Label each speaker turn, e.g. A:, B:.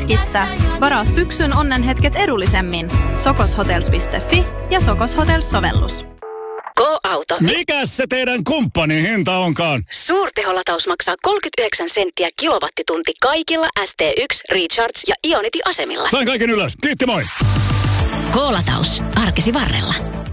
A: hetkissä. Varaa syksyn onnenhetket edullisemmin. sokoshotels.fi ja Sokos Hotels-sovellus.
B: Go-auto.
C: Mikäs se teidän kumppanin hinta onkaan?
B: Suurteholataus maksaa 39 senttiä kilowattitunti kaikilla ST1, Recharge ja Ionity-asemilla.
C: Sain kaiken ylös. Kiitti, moi!
B: Go-lataus. Arkesi varrella.